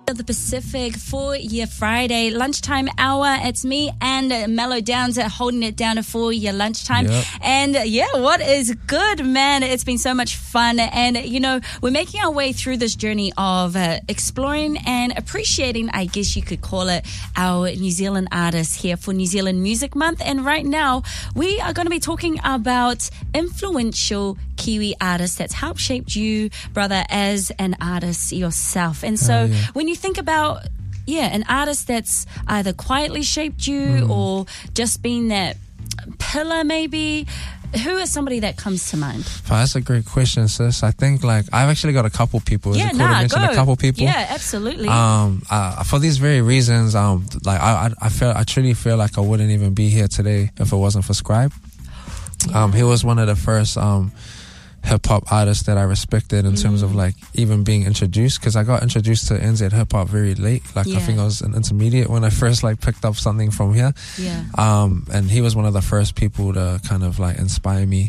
of the Pacific for your Friday lunchtime hour. It's me and Mellow Downs holding it down for your lunchtime. Yep. And what is good, man? It's been so much fun. And, we're making our way through this journey of exploring and appreciating, I guess you could call it, our New Zealand artists here for New Zealand Music Month. And right now, we are going to be talking about influential Kiwi artists that's helped shape you, brother, as an artist yourself. And so when you think about an artist that's either quietly shaped you or just been that pillar maybe, who is somebody that comes to mind? That's a great question, sis. I think I've actually got a couple people. Is it cool to mention a couple people? Yeah, absolutely. For these very reasons, I truly feel like I wouldn't even be here today if it wasn't for Scribe. He was one of the first hip-hop artists that I respected in terms of even being introduced, because I got introduced to NZ hip-hop very late. I think I was an intermediate when I first picked up something from here. And he was one of the first people to kind of inspire me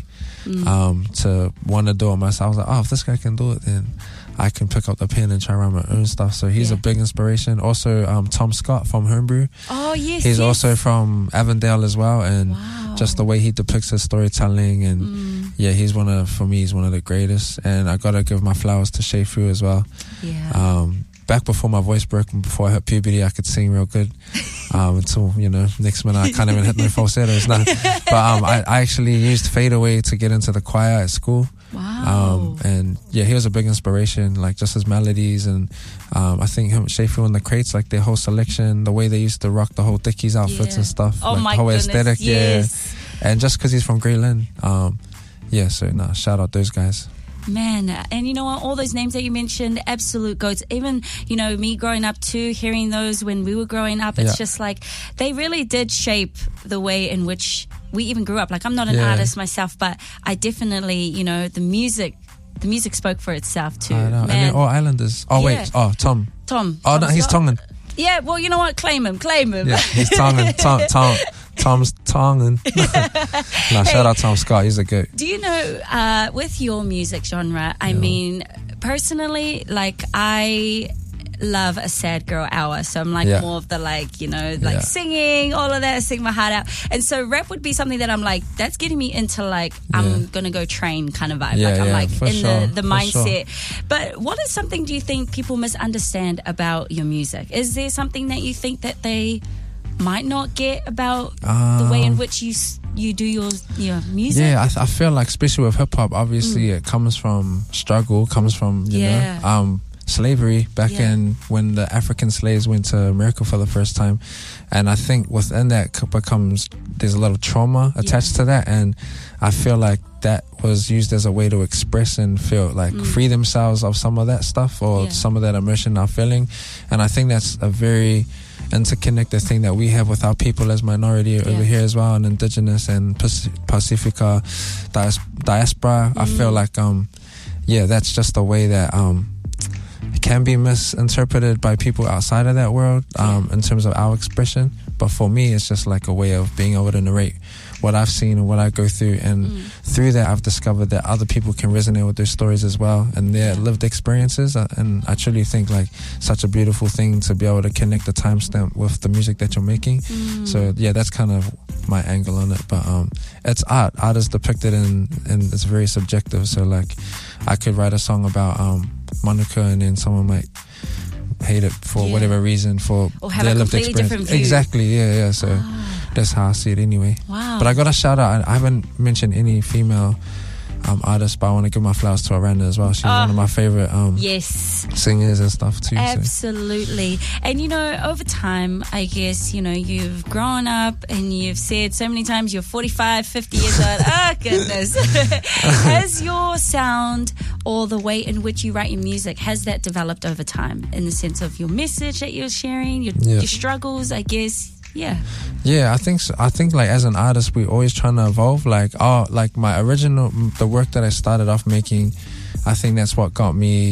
to want to do it myself. I was like, if this guy can do it, then I can pick up the pen and try to write my own stuff. So he's a big inspiration. Also, Tom Scott from Homebrew. Oh, yes. He's also from Avondale as well. And just the way he depicts his storytelling. And he's one of the greatest. And I got to give my flowers to Shay Fu as well. Yeah. Back before my voice broke and before I hit puberty, I could sing real good. Until, next minute I can't even hit no falsettos. No. But I actually used Fadeaway to get into the choir at school. Wow. And he was a big inspiration, just his melodies. And I think Shay Fu and the Crates, their whole selection, the way they used to rock the whole Dickies outfits and stuff. Oh, my whole goodness, aesthetic. yes. And just because he's from Grey Lynn. So shout out those guys. Man, and you know what, all those names that you mentioned, absolute goats. Even, me growing up too, hearing those when we were growing up, it's just they really did shape the way in which we even grew up. I'm not an artist myself, but I definitely, the music spoke for itself too. I know. Man. And they're all Islanders. Oh, wait. Oh, Tom. Tom. Oh, no, he's Tongan. Yeah, well, you know what? Claim him. Yeah, he's Tongan. Tom's Tongan. Shout out Tom Scott. He's a good. Do you know, with your music genre, I mean, personally, I love a sad girl hour. So I'm more of the singing, all of that, sing my heart out. And so rap would be something that I'm that's getting me into I'm going to go train kind of vibe. The mindset. Sure. But what is something do you think people misunderstand about your music? Is there something that you think that they might not get about the way in which you do your music? Yeah, I feel especially with hip hop, obviously it comes from struggle, comes from slavery back in when the African slaves went to America for the first time. And I think within that there's a lot of trauma attached to that, and I feel that was used as a way to express and feel free themselves of some of that stuff or some of that emotion they're feeling. And I think that's a very interconnected thing that we have with our people as minority over here as well, and indigenous and Pacifica diaspora. I feel that's just a way that it can be misinterpreted by people outside of that world in terms of our expression. But for me, it's just a way of being able to narrate what I've seen and what I go through. And through that, I've discovered that other people can resonate with their stories as well and their lived experiences. And I truly think such a beautiful thing to be able to connect the timestamp with the music that you're making. So that's kind of my angle on it. But it's art. Art is depicted and it's very subjective. So I could write a song about Monica, and then someone might hate it for whatever reason, for or have their a lived completely experience. Different view. Exactly, so that's how I see it anyway. Wow. But I gotta shout out, I haven't mentioned any female artists, but I want to give my flowers to Aranda as well. She's one of my favorite singers and stuff too. Absolutely. So. And over time, I guess, you've grown up and you've said so many times you're 45, 50 years old. Oh, goodness. Has your sound or the way in which you write your music, has that developed over time in the sense of your message that you're sharing, your struggles, I guess? Yeah, I think so. I think as an artist, we're always trying to evolve. My original, the work that I started off making, I think that's what got me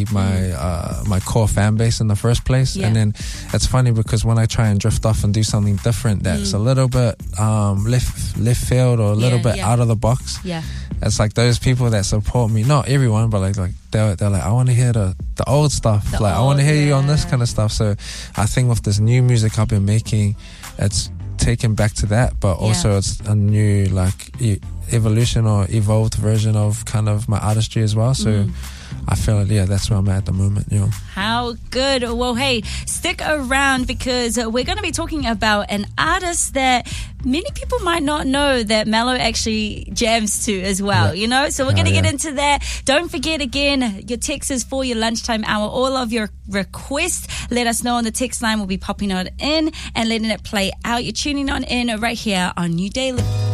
my core fan base in the first place. And then it's funny because when I try and drift off and do something different that's a little bit left field or a little bit out of the box, it's like those people that support me, not everyone, but like they're like, I want to hear the old stuff. I want to hear you on this kind of stuff. So I think with this new music I've been making, it's taken back to that, but also it's a new evolution or evolved version of kind of my artistry as well. So I feel like, that's where I'm at the moment. How good. Well, hey, stick around because we're going to be talking about an artist that many people might not know that Mellow actually jams to as well, So we're going to get into that. Don't forget, again, your text is for your lunchtime hour. All of your requests, let us know on the text line. We'll be popping it in and letting it play out. You're tuning on in right here on New Daily.